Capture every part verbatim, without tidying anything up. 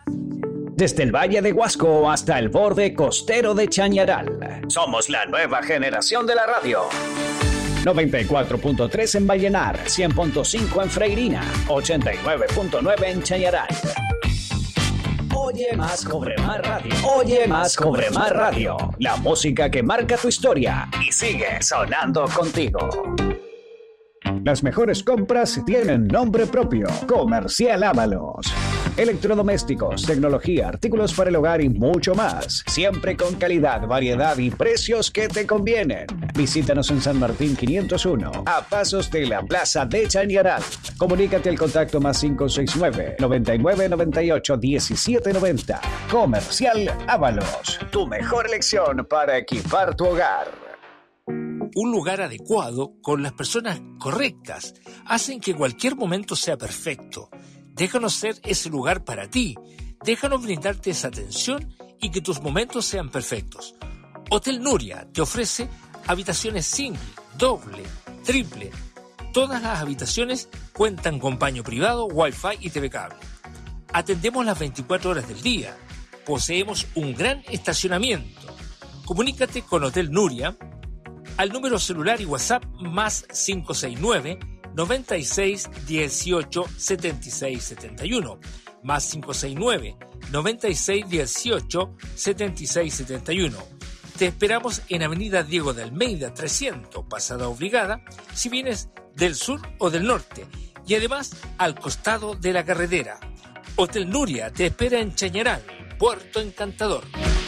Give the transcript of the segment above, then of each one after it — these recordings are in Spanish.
Desde el Valle de Huasco hasta el borde costero de Chañaral. Somos la nueva generación de la radio. noventa y cuatro punto tres en Vallenar, cien punto cinco en Freirina, ochenta y nueve punto nueve en Chañaral. Oye más, cobre más radio. Oye más, cobre más radio. La música que marca tu historia y sigue sonando contigo. Las mejores compras tienen nombre propio. Comercial Ábalos. Electrodomésticos, tecnología, artículos para el hogar y mucho más. Siempre con calidad, variedad y precios que te convienen. Visítanos en San Martín quinientos uno, a pasos de la Plaza de Chañaral. Comunícate al contacto más cinco seis nueve, noventa y nueve noventa y ocho, diecisiete noventa. Comercial Ábalos. Tu mejor elección para equipar tu hogar. Un lugar adecuado con las personas correctas hacen que cualquier momento sea perfecto. Déjanos ser ese lugar para ti. Déjanos brindarte esa atención y que tus momentos sean perfectos. Hotel Nuria te ofrece habitaciones single, doble, triple. Todas las habitaciones cuentan con baño privado, wifi y T V cable. Atendemos las veinticuatro horas del día. Poseemos un gran estacionamiento. Comunícate con Hotel Nuria al número celular y WhatsApp más cinco seis nueve, noventa y seis, dieciocho, setenta y seis, setenta y uno, más cinco seis nueve, noventa y seis, dieciocho, setenta y seis, setenta y uno. Te esperamos en Avenida Diego de Almeida trescientos, Pasada Obligada, si vienes del sur o del norte, y además al costado de la carretera. Hotel Nuria te espera en Chañaral, Puerto Encantador.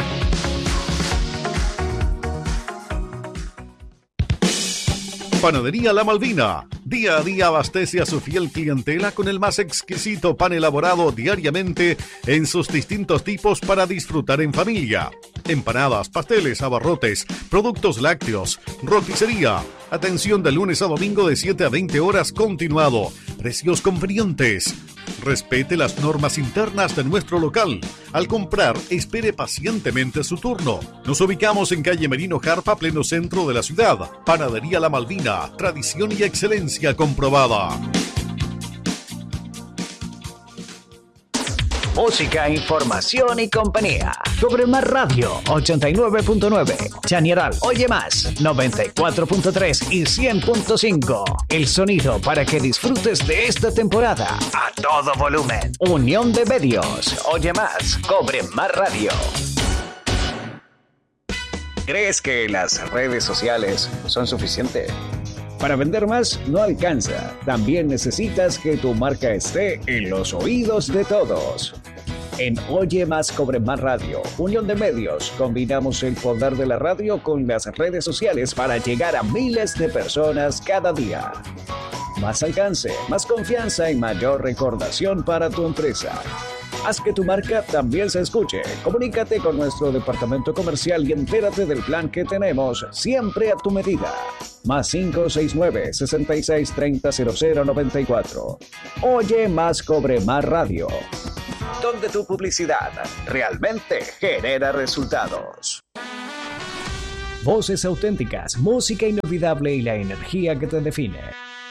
Panadería La Malvina. Día a día abastece a su fiel clientela con el más exquisito pan elaborado diariamente en sus distintos tipos para disfrutar en familia. Empanadas, pasteles, abarrotes, productos lácteos, roticería. Atención de lunes a domingo de siete a veinte horas continuado. Precios convenientes. Respete las normas internas de nuestro local. Al comprar, espere pacientemente su turno. Nos ubicamos en calle Merino Jarpa, pleno centro de la ciudad. Panadería La Malvina, tradición y excelencia comprobada. Música, información y compañía. Cobre Más Radio, ochenta y nueve punto nueve. Chañaral, Oye Más, noventa y cuatro punto tres y cien punto cinco. El sonido para que disfrutes de esta temporada a todo volumen. Unión de Medios, Oye Más, Cobre Más Radio. ¿Crees que las redes sociales son suficientes? Para vender más no alcanza. También necesitas que tu marca esté en los oídos de todos. En Oye Más, Cobre Más Radio, Unión de Medios, combinamos el poder de la radio con las redes sociales para llegar a miles de personas cada día. Más alcance, más confianza y mayor recordación para tu empresa. Haz que tu marca también se escuche. Comunícate con nuestro departamento comercial y entérate del plan que tenemos siempre a tu medida. Más cinco seis nueve, sesenta y seis, treinta, cero cero, noventa y cuatro. Oye Más, Cobre Más Radio, donde tu publicidad realmente genera resultados. Voces auténticas, música inolvidable y la energía que te define.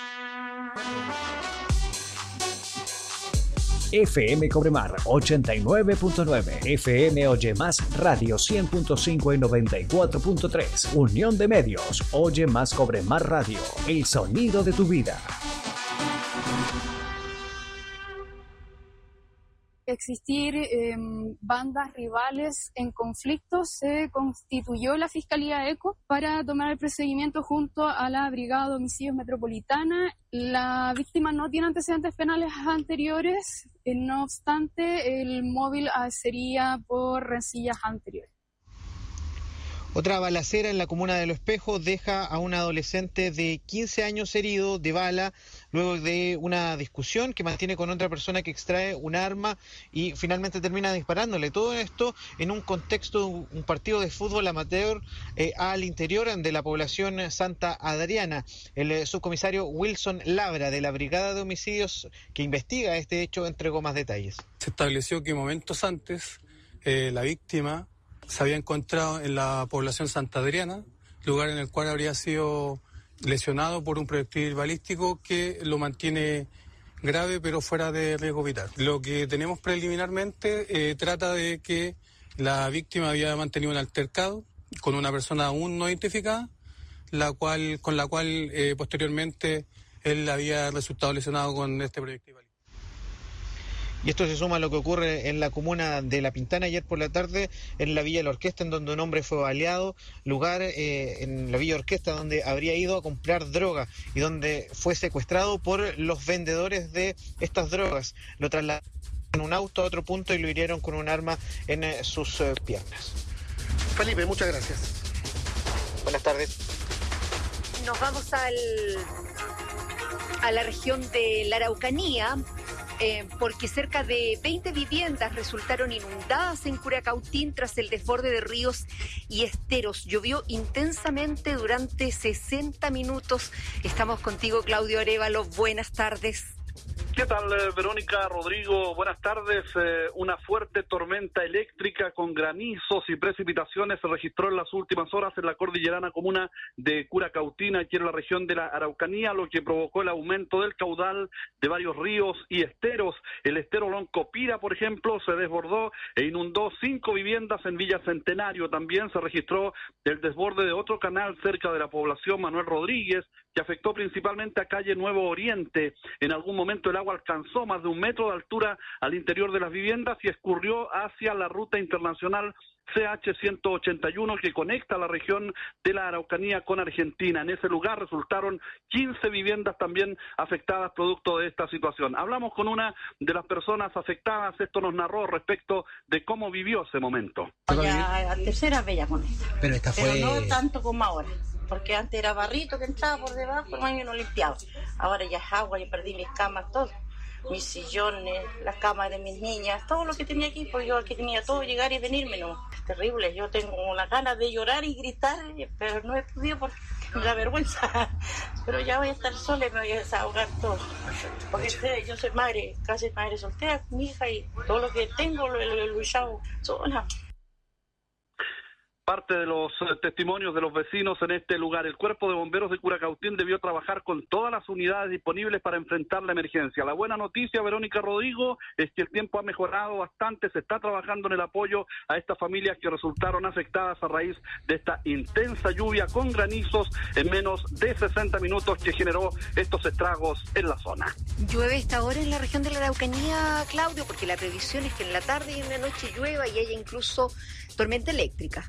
F M Cobremar ochenta y nueve punto nueve, F M Oye Más Radio cien punto cinco y noventa y cuatro punto tres. Unión de Medios, Oye Más Cobremar Radio, el sonido de tu vida. Existir eh, bandas rivales en conflictos, se constituyó la Fiscalía ECO para tomar el procedimiento junto a la Brigada de Homicidios Metropolitana. La víctima no tiene antecedentes penales anteriores, eh, no obstante, el móvil sería por rencillas anteriores. Otra balacera en la comuna de Los Espejos deja a un adolescente de quince años herido de bala luego de una discusión que mantiene con otra persona que extrae un arma y finalmente termina disparándole. Todo esto en un contexto, un partido de fútbol amateur eh, al interior de la población Santa Adriana. El eh, subcomisario Wilson Labra de la Brigada de Homicidios que investiga este hecho entregó más detalles. Se estableció que momentos antes eh, la víctima se había encontrado en la población Santa Adriana, lugar en el cual habría sido lesionado por un proyectil balístico que lo mantiene grave pero fuera de riesgo vital. Lo que tenemos preliminarmente eh, trata de que la víctima había mantenido un altercado con una persona aún no identificada, la cual, con la cual eh, posteriormente él había resultado lesionado con este proyectil. Y esto se suma a lo que ocurre en la comuna de La Pintana ayer por la tarde, en la Villa La Orquesta, en donde un hombre fue baleado, lugar eh, en la Villa Orquesta donde habría ido a comprar droga y donde fue secuestrado por los vendedores de estas drogas. Lo trasladaron en un auto a otro punto y lo hirieron con un arma en eh, sus eh, piernas. Felipe, muchas gracias. Buenas tardes. Nos vamos al, a la región de la Araucanía, eh, porque cerca de veinte viviendas resultaron inundadas en Curacautín tras el desborde de ríos y esteros. Llovió intensamente durante sesenta minutos. Estamos contigo, Claudio Arévalo. Buenas tardes. ¿Qué tal, Verónica, Rodrigo? Buenas tardes. Eh, una fuerte tormenta eléctrica con granizos y precipitaciones se registró en las últimas horas en la cordillerana comuna de Curacautín, aquí en la región de la Araucanía, lo que provocó el aumento del caudal de varios ríos y esteros. El estero Loncopira, por ejemplo, se desbordó e inundó cinco viviendas en Villa Centenario. También se registró el desborde de otro canal cerca de la población Manuel Rodríguez, que afectó principalmente a calle Nuevo Oriente. En algún momento el agua alcanzó más de un metro de altura al interior de las viviendas y escurrió hacia la ruta internacional C H ciento ochenta y uno que conecta la región de la Araucanía con Argentina. En ese lugar resultaron quince viviendas también afectadas producto de esta situación. Hablamos con una de las personas afectadas, esto nos narró respecto de cómo vivió ese momento. Ya la tercera vez ya con esta, pero, esta fue... pero no tanto como ahora, porque antes era barrito que entraba por debajo, y no limpiaba. Ahora ya es agua, yo perdí mis camas, todo. Mis sillones, las camas de mis niñas, todo lo que tenía aquí, porque yo aquí tenía todo, llegar y venirme, no, es terrible, yo tengo una ganas de llorar y gritar, pero no he podido por la vergüenza, pero ya voy a estar sola y me voy a desahogar todo, porque yo soy madre, casi madre soltera, mi hija, y todo lo que tengo lo he luchado sola. Parte de los testimonios de los vecinos en este lugar. El Cuerpo de Bomberos de Curacautín debió trabajar con todas las unidades disponibles para enfrentar la emergencia. La buena noticia, Verónica, Rodrigo, es que el tiempo ha mejorado bastante. Se está trabajando en el apoyo a estas familias que resultaron afectadas a raíz de esta intensa lluvia con granizos en menos de sesenta minutos que generó estos estragos en la zona. ¿Llueve esta hora en la región de la Araucanía, Claudio? Porque la previsión es que en la tarde y en la noche llueva y haya incluso tormenta eléctrica.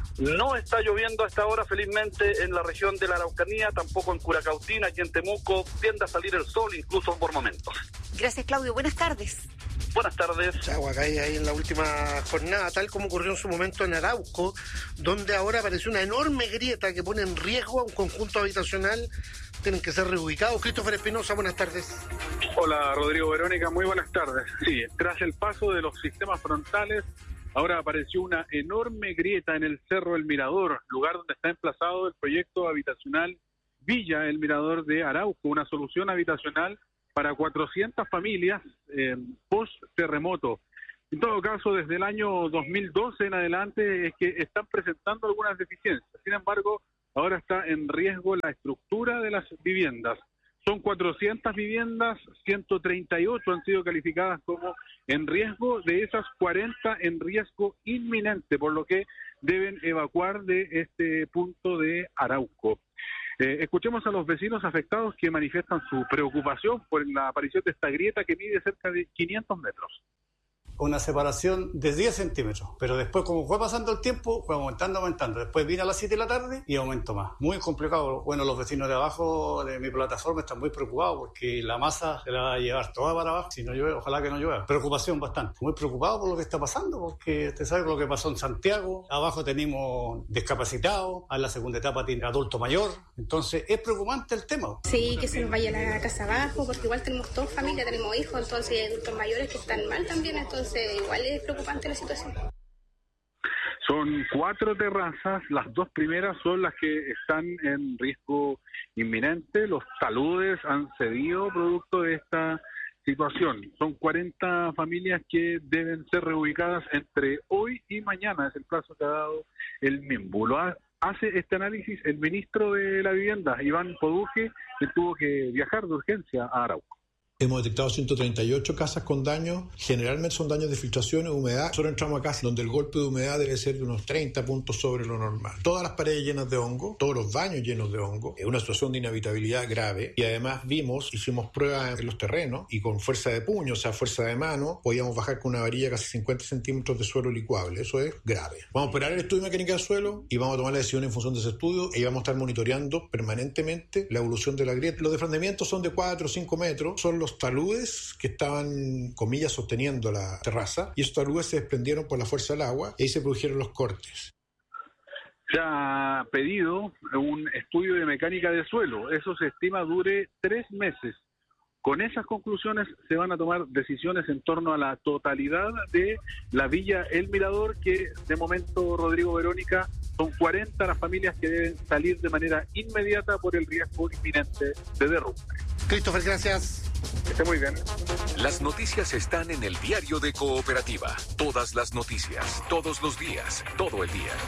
No está lloviendo a esta hora, felizmente, en la región de la Araucanía, tampoco en Curacautín, aquí en Temuco, tiende a salir el sol incluso por momentos. Gracias, Claudio. Buenas tardes. Buenas tardes. Agua cae ahí en la última jornada, tal como ocurrió en su momento en Arauco, donde ahora apareció una enorme grieta que pone en riesgo a un conjunto habitacional. Tienen que ser reubicados. Christopher Espinosa, buenas tardes. Hola, Rodrigo, Verónica, muy buenas tardes. Sí, tras el paso de los sistemas frontales, ahora apareció una enorme grieta en el Cerro El Mirador, lugar donde está emplazado el proyecto habitacional Villa El Mirador de Arauco, una solución habitacional para cuatrocientas familias eh, post-terremoto. En todo caso, desde el año dos mil doce en adelante es que están presentando algunas deficiencias. Sin embargo, ahora está en riesgo la estructura de las viviendas. Son cuatrocientas viviendas, ciento treinta y ocho han sido calificadas como en riesgo, de esas cuarenta en riesgo inminente, por lo que deben evacuar de este punto de Arauco. Eh, escuchemos a los vecinos afectados que manifiestan su preocupación por la aparición de esta grieta que mide cerca de quinientos metros. Una separación de diez centímetros, pero después, como fue pasando el tiempo, fue aumentando, aumentando. Después vine a las siete de la tarde y aumentó más. Muy complicado. Bueno, los vecinos de abajo de mi plataforma están muy preocupados porque la masa se la va a llevar toda para abajo. Si no llueve, ojalá que no llueva. Preocupación bastante. Muy preocupado por lo que está pasando, porque usted sabe lo que pasó en Santiago. Abajo tenemos discapacitados, a la segunda etapa tiene adulto mayor. Entonces, es preocupante el tema. Sí, que se nos vaya la casa abajo, porque igual tenemos toda familia, tenemos hijos, entonces hay adultos mayores que están mal también, entonces igual es preocupante la situación. Son cuatro terrazas, las dos primeras son las que están en riesgo inminente. Los taludes han cedido producto de esta situación. Son cuarenta familias que deben ser reubicadas entre hoy y mañana, es el plazo que ha dado el MIMBU. Lo ha, hace este análisis el ministro de la Vivienda, Iván Poduje, que tuvo que viajar de urgencia a Arauco. Hemos detectado ciento treinta y ocho casas con daños, generalmente son daños de filtración y humedad. Nosotros entramos a casas donde el golpe de humedad debe ser de unos treinta puntos sobre lo normal. Todas las paredes llenas de hongo, todos los baños llenos de hongo, es una situación de inhabitabilidad grave. Y además vimos, hicimos pruebas en los terrenos y con fuerza de puño, o sea, fuerza de mano, podíamos bajar con una varilla casi cincuenta centímetros de suelo licuable. Eso es grave. Vamos a operar el estudio de mecánica del suelo y vamos a tomar la decisión en función de ese estudio y vamos a estar monitoreando permanentemente la evolución de la grieta. Los desprendimientos son de cuatro o cinco metros, son los taludes que estaban, comillas, sosteniendo la terraza, y esos taludes se desprendieron por la fuerza del agua y ahí se produjeron los cortes. Se ha pedido un estudio de mecánica del suelo. Eso se estima dure tres meses. Con esas conclusiones se van a tomar decisiones en torno a la totalidad de la Villa El Mirador, que de momento, Rodrigo, Verónica, son cuarenta las familias que deben salir de manera inmediata por el riesgo inminente de derrumbe. Christopher, gracias. Que esté muy bien. Las noticias están en el diario de Cooperativa. Todas las noticias, todos los días, todo el día.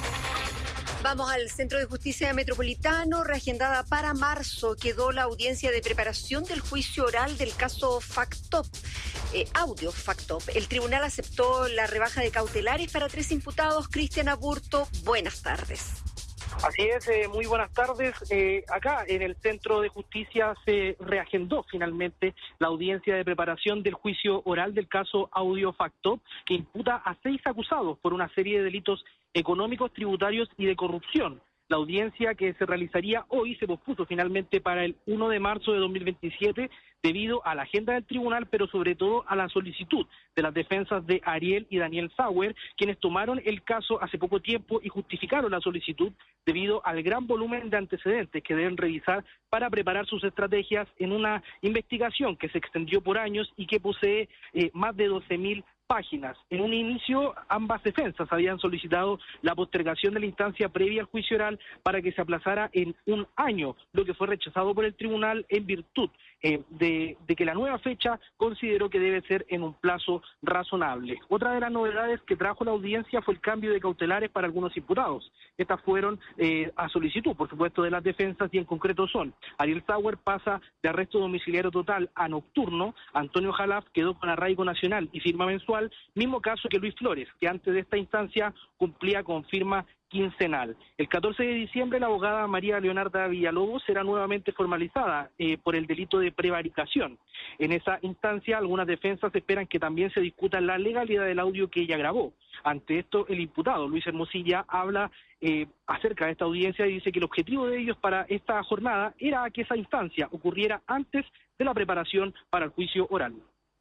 Vamos al Centro de Justicia Metropolitano. Reagendada para marzo quedó la audiencia de preparación del juicio oral del caso Factop, eh, audio Factop. El tribunal aceptó la rebaja de cautelares para tres imputados. Cristian Aburto, buenas tardes. Así es, eh, muy buenas tardes. Eh, acá en el Centro de Justicia se reagendó finalmente la audiencia de preparación del juicio oral del caso Audio Factop, que imputa a seis acusados por una serie de delitos económicos, tributarios y de corrupción. La audiencia que se realizaría hoy se pospuso finalmente para el primero de marzo de dos mil veintisiete debido a la agenda del tribunal, pero sobre todo a la solicitud de las defensas de Ariel y Daniel Sauer, quienes tomaron el caso hace poco tiempo y justificaron la solicitud debido al gran volumen de antecedentes que deben revisar para preparar sus estrategias en una investigación que se extendió por años y que posee eh, más de doce mil páginas. En un inicio, ambas defensas habían solicitado la postergación de la instancia previa al juicio oral para que se aplazara en un año, lo que fue rechazado por el tribunal en virtud eh, de, de que la nueva fecha consideró que debe ser en un plazo razonable. Otra de las novedades que trajo la audiencia fue el cambio de cautelares para algunos imputados. Estas fueron eh, a solicitud, por supuesto, de las defensas, y en concreto son: Ariel Sauer pasa de arresto domiciliario total a nocturno, Antonio Jalaf quedó con arraigo nacional y firma mensual, mismo caso que Luis Flores, que antes de esta instancia cumplía con firma quincenal. El catorce de diciembre la abogada María Leonarda Villalobos será nuevamente formalizada eh, por el delito de prevaricación. En esa instancia, algunas defensas esperan que también se discuta la legalidad del audio que ella grabó. Ante esto, el imputado Luis Hermosilla habla eh, acerca de esta audiencia y dice que el objetivo de ellos para esta jornada era que esa instancia ocurriera antes de la preparación para el juicio oral.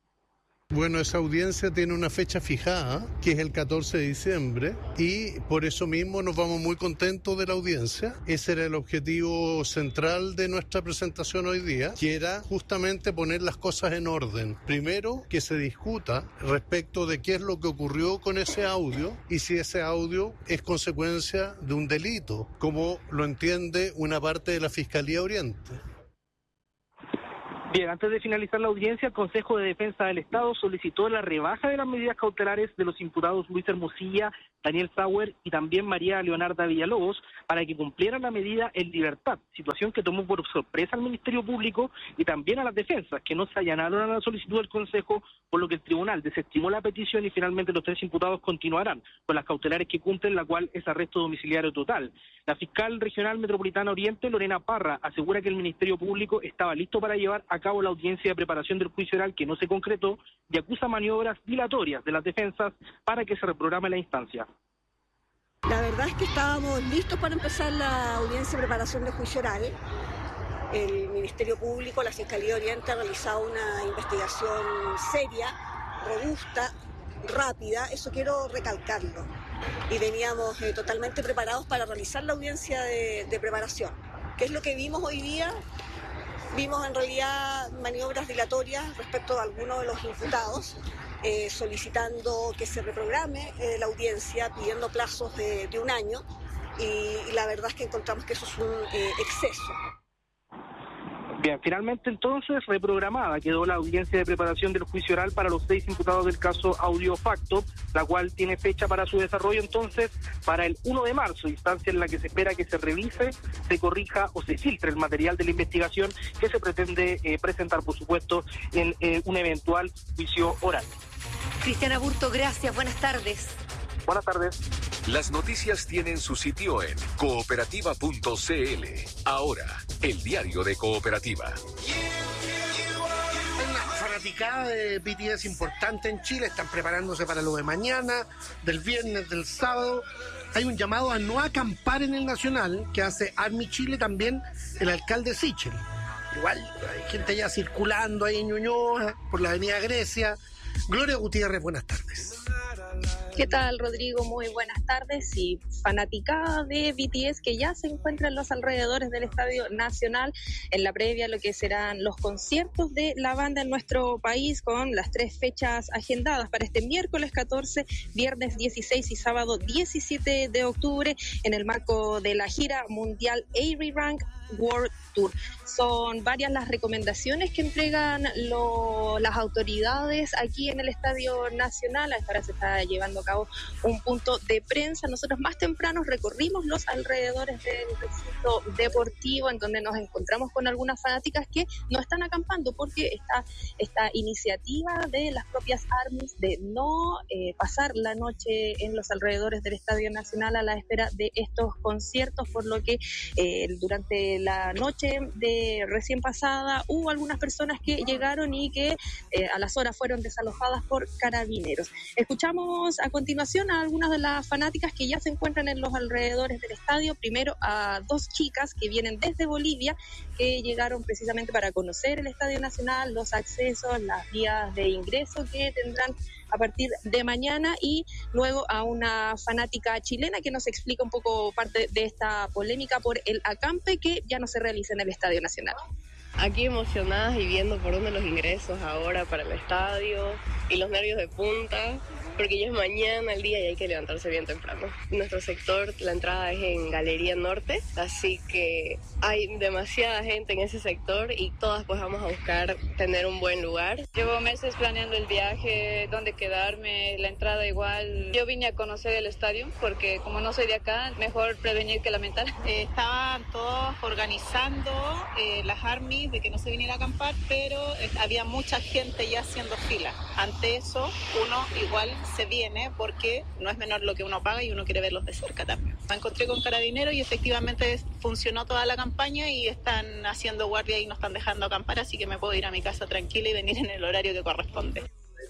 Bueno, esa audiencia tiene una fecha fijada, que es el catorce de diciembre, y por eso mismo nos vamos muy contentos de la audiencia. Ese era el objetivo central de nuestra presentación hoy día, que era justamente poner las cosas en orden. Primero, que se discuta respecto de qué es lo que ocurrió con ese audio y si ese audio es consecuencia de un delito, como lo entiende una parte de la Fiscalía Oriente. Bien, antes de finalizar la audiencia, el Consejo de Defensa del Estado solicitó la rebaja de las medidas cautelares de los imputados Luis Hermosilla, Daniel Sauer y también María Leonarda Villalobos para que cumplieran la medida en libertad, situación que tomó por sorpresa al Ministerio Público y también a las defensas, que no se allanaron a la solicitud del Consejo, por lo que el tribunal desestimó la petición y finalmente los tres imputados continuarán con las cautelares que cumplen, la cual es arresto domiciliario total. La fiscal regional metropolitana Oriente, Lorena Parra, asegura que el Ministerio Público estaba listo para llevar a cabo la audiencia de preparación del juicio oral que no se concretó y acusa maniobras dilatorias de las defensas para que se reprograme la instancia. La verdad es que estábamos listos para empezar la audiencia de preparación del juicio oral. El Ministerio Público, la Fiscalía Oriente ha realizado una investigación seria, robusta, rápida, eso quiero recalcarlo. Y veníamos eh, totalmente preparados para realizar la audiencia de, de preparación. ¿Qué es lo que vimos hoy día? Vimos en realidad maniobras dilatorias respecto a algunos de los imputados, eh, solicitando que se reprograme eh, la audiencia, pidiendo plazos de, de un año, y, y la verdad es que encontramos que eso es un eh, exceso. Bien, finalmente entonces reprogramada quedó la audiencia de preparación del juicio oral para los seis imputados del caso Audiofacto, la cual tiene fecha para su desarrollo entonces para el uno de marzo, instancia en la que se espera que se revise, se corrija o se filtre el material de la investigación que se pretende eh, presentar, por supuesto, en eh, un eventual juicio oral. Cristian Aburto, gracias, buenas tardes. Buenas tardes. Las noticias tienen su sitio en cooperativa punto c l. Ahora, el diario de Cooperativa. Hay una fanaticada de B T S importante en Chile, están preparándose para lo de mañana, del viernes, del sábado. Hay un llamado a no acampar en el Nacional que hace Army Chile, también el alcalde Sichel. Igual hay gente ya circulando ahí en Ñuñoa, por la avenida Grecia. Gloria Gutiérrez, buenas tardes. ¿Qué tal, Rodrigo? Muy buenas tardes. Y fanaticada de B T S que ya se encuentra en los alrededores del Estadio Nacional en la previa a lo que serán los conciertos de la banda en nuestro país, con las tres fechas agendadas para este miércoles catorce, viernes dieciséis y sábado diecisiete de octubre en el marco de la gira mundial A-Rank World Tour. Son varias las recomendaciones que entregan lo, las autoridades aquí en el Estadio Nacional. A esta hora se está llevando a cabo un punto de prensa. Nosotros más temprano recorrimos los alrededores del recinto deportivo, en donde nos encontramos con algunas fanáticas que no están acampando porque está esta iniciativa de las propias armies de no eh, pasar la noche en los alrededores del Estadio Nacional a la espera de estos conciertos, por lo que eh, durante la noche de recién pasada hubo algunas personas que llegaron y que eh, a las horas fueron desalojadas por carabineros. Escuchamos a continuación a algunas de las fanáticas que ya se encuentran en los alrededores del estadio. Primero a dos chicas que vienen desde Bolivia, que llegaron precisamente para conocer el Estadio Nacional, los accesos, las vías de ingreso que tendrán a partir de mañana, y luego a una fanática chilena que nos explica un poco parte de esta polémica por el acampe que ya no se realiza en el Estadio Nacional. Aquí emocionadas y viendo por dónde los ingresos ahora para el estadio y los nervios de punta, porque ya es mañana el día y hay que levantarse bien temprano. Nuestro sector, la entrada es en Galería Norte, así que hay demasiada gente en ese sector y todas pues vamos a buscar tener un buen lugar. Llevo meses planeando el viaje, dónde quedarme, la entrada igual. Yo vine a conocer el estadio porque como no soy de acá, mejor prevenir que lamentar. Eh, estaban todos organizando eh, las armies de que no se viniera a acampar, pero eh, había mucha gente ya haciendo fila. Ante eso, uno igual se viene porque no es menor lo que uno paga y uno quiere verlos de cerca también. Me encontré con carabineros y efectivamente funcionó toda la campaña y están haciendo guardia y no están dejando acampar, así que me puedo ir a mi casa tranquila y venir en el horario que corresponde.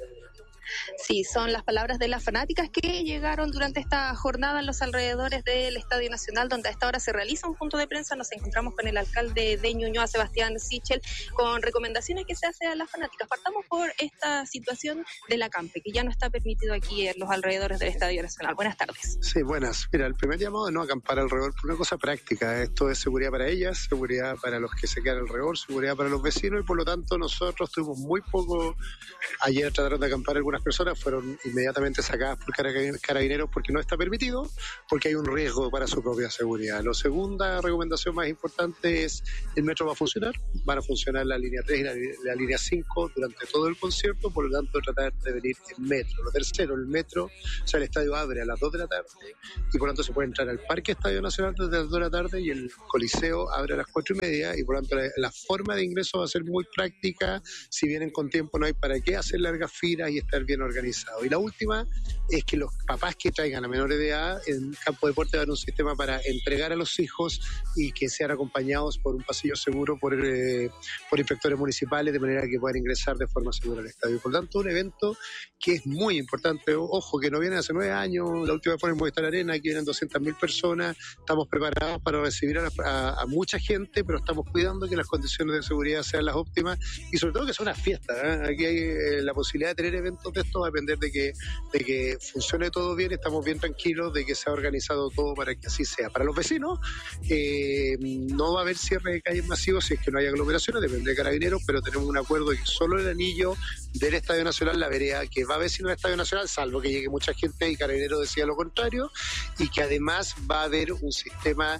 Sí, son las palabras de las fanáticas que llegaron durante esta jornada en los alrededores del Estadio Nacional, donde a esta hora se realiza un punto de prensa. Nos encontramos con el alcalde de Ñuñoa, Sebastián Sichel, con recomendaciones que se hace a las fanáticas. Partamos por esta situación del acampe, que ya no está permitido aquí en los alrededores del Estadio Nacional. Buenas tardes. Sí, buenas. Mira, el primer llamado es no acampar alrededor por una cosa práctica. Esto es seguridad para ellas, seguridad para los que se quedan alrededor, seguridad para los vecinos, y por lo tanto nosotros tuvimos muy poco. Ayer trataron de acampar algunas personas, fueron inmediatamente sacadas por carabineros porque no está permitido, porque hay un riesgo para su propia seguridad. La segunda recomendación más importante es: el metro va a funcionar, van a funcionar la línea tres y la, la línea cinco durante todo el concierto, por lo tanto tratar de venir en metro. Lo tercero, el metro, o sea, el estadio abre a las dos de la tarde y por lo tanto se puede entrar al Parque Estadio Nacional desde las dos de la tarde, y el Coliseo abre a las cuatro y media, y por lo tanto la, la forma de ingreso va a ser muy práctica. Si vienen con tiempo no hay para qué hacer largas filas y estar bien organizados. Y la última es que los papás que traigan a menores de edad, en Campo Deporte va a haber un sistema para entregar a los hijos y que sean acompañados por un pasillo seguro por, eh, por inspectores municipales, de manera que puedan ingresar de forma segura al estadio. Por lo tanto, un evento que es muy importante. Ojo, que no viene hace nueve años, la última vez fue en Movistar Arena, aquí vienen doscientas mil personas, estamos preparados para recibir a, la, a, a mucha gente, pero estamos cuidando que las condiciones de seguridad sean las óptimas y sobre todo que sea una fiesta, ¿eh? Aquí hay eh, la posibilidad de tener eventos de esto, va a depender de que, de que funcione todo bien, estamos bien tranquilos de que se ha organizado todo para que así sea. Para los vecinos, eh, no va a haber cierre de calles masivos si es que no hay aglomeraciones, depende de carabineros, pero tenemos un acuerdo de que solo el anillo del Estadio Nacional, la vereda que va a vecino al Estadio Nacional, salvo que llegue mucha gente y carabineros decía lo contrario, y que además va a haber un sistema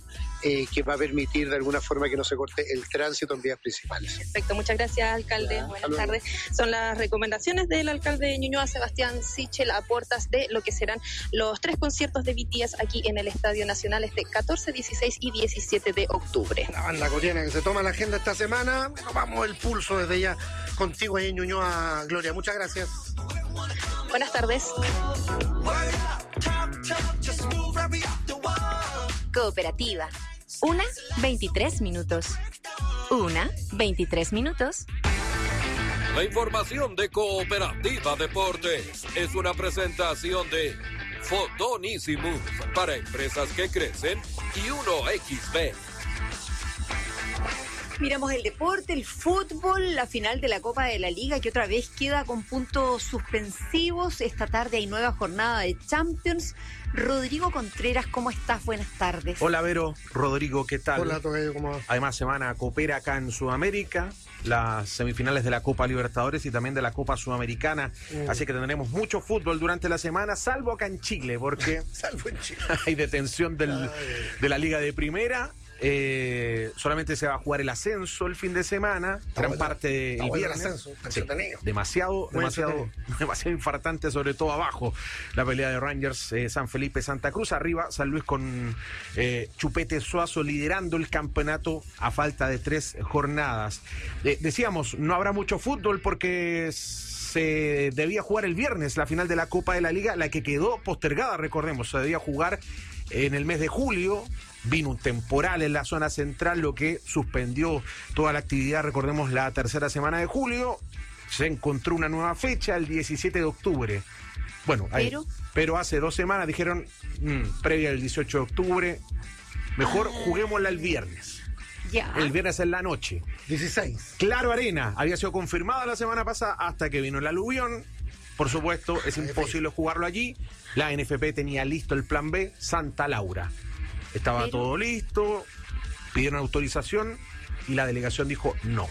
eh, que va a permitir de alguna forma que no se corte el tránsito en vías principales. Perfecto, muchas gracias, alcalde. Ya, buenas tardes. Son las recomendaciones del alcalde de Ñuñoa, Sebastián Sichel, a puertas de lo que serán los tres conciertos de B T S aquí en el Estadio Nacional este catorce, dieciséis y diecisiete de octubre. La banda coreana que se toma la agenda esta semana. Nos vamos el pulso desde ya contigo ahí en Ñuñoa, Gloria. Muchas gracias. Buenas tardes. Cooperativa. Una, veintitrés minutos. Una, veintitrés minutos. La información de Cooperativa Deportes es una presentación de Fotonísimos para empresas que crecen y uno equis be. Miramos el deporte, el fútbol, la final de la Copa de la Liga que otra vez queda con puntos suspensivos. Esta tarde hay nueva jornada de Champions. Rodrigo Contreras, ¿cómo estás? Buenas tardes. Hola, Vero. Rodrigo, ¿qué tal? Hola, Tocayo, ¿cómo va? Además, semana coopera acá en Sudamérica, las semifinales de la Copa Libertadores y también de la Copa Sudamericana. Mm. Así que tendremos mucho fútbol durante la semana, salvo acá en Chile, porque salvo en Chile. hay detención del, de la Liga de Primera. Eh, solamente se va a jugar el ascenso el fin de semana, está gran bueno, parte del bueno viernes. El ascenso, sí, demasiado, demasiado, demasiado infartante, sobre todo abajo. La pelea de Rangers, eh, San Felipe, Santa Cruz, arriba San Luis con eh, Chupete Suazo liderando el campeonato a falta de tres jornadas. Eh, decíamos, no habrá mucho fútbol porque se debía jugar el viernes la final de la Copa de la Liga, la que quedó postergada, recordemos, se debía jugar en el mes de julio. Vino un temporal en la zona central, lo que suspendió toda la actividad. Recordemos, la tercera semana de julio se encontró una nueva fecha, el diecisiete de octubre. Bueno, ahí, pero, pero hace dos semanas dijeron, mmm, previa del dieciocho de octubre, mejor ah. juguémosla el viernes. Ya. El viernes en la noche. dieciséis. Claro Arena, había sido confirmada la semana pasada hasta que vino el aluvión. Por supuesto, es imposible jugarlo allí. La N F P tenía listo el plan B, Santa Laura. Estaba ¿Pero? todo listo, pidieron autorización y la delegación dijo no.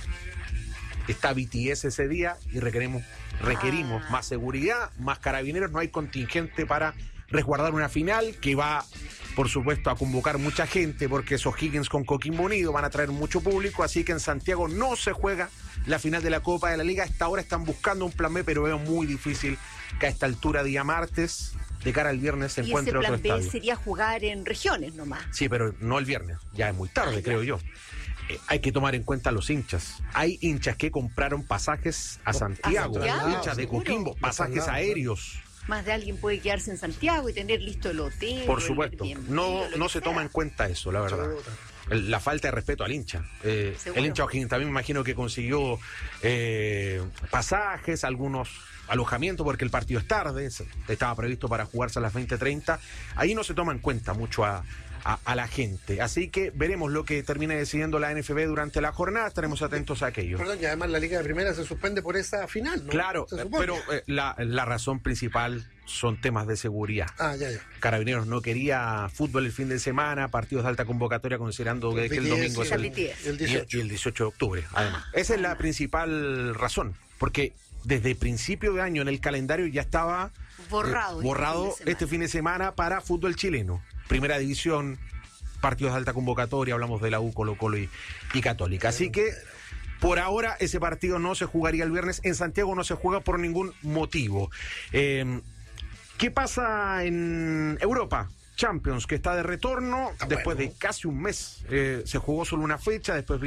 Está B T S ese día y requerimos, requerimos ah. más seguridad, más carabineros, no hay contingente para resguardar una final que va, por supuesto, a convocar mucha gente porque esos Higgins con Coquimbo Unido van a traer mucho público, así que en Santiago no se juega la final de la Copa de la Liga. Hasta ahora están buscando un plan B, pero veo muy difícil que a esta altura, día martes, de cara al viernes, se encuentre otro estadio. Y ese plan B sería jugar en regiones nomás. Sí, pero no el viernes, ya es muy tarde, ah, creo yo. Eh, hay que tomar en cuenta a los hinchas. Hay hinchas que compraron pasajes a Santiago, ¿A Santiago? hinchas de Coquimbo, pasajes aéreos. Más de alguien puede quedarse en Santiago y tener listo el hotel. Por supuesto, no, no se toma en cuenta eso, la verdad. La falta de respeto al hincha. Eh, el hincha O'Higgins también me imagino que consiguió eh, pasajes, algunos alojamientos porque el partido es tarde, estaba previsto para jugarse a las veinte treinta. Ahí no se toma en cuenta mucho a, a, a la gente. Así que veremos lo que termine decidiendo la N F B durante la jornada, estaremos atentos a aquello. Perdón, y además la Liga de Primera se suspende por esa final, ¿no? Claro, pero eh, la, la razón principal son temas de seguridad. Ah, ya, ya. Carabineros no quería fútbol el fin de semana, partidos de alta convocatoria, considerando que, que el domingo es el, el dieciocho. Y el dieciocho de octubre, además. Ah, Esa es la principal razón, porque desde principio de año en el calendario ya estaba borrado, eh, borrado este, fin este fin de semana para fútbol chileno. Primera división, partidos de alta convocatoria, hablamos de la U, Colo Colo y, y Católica. Así que por ahora ese partido no se jugaría el viernes. En Santiago no se juega por ningún motivo. Eh, ¿Qué pasa en Europa? Champions, que está de retorno está después bueno. de casi un mes. Eh, se jugó solo una fecha, después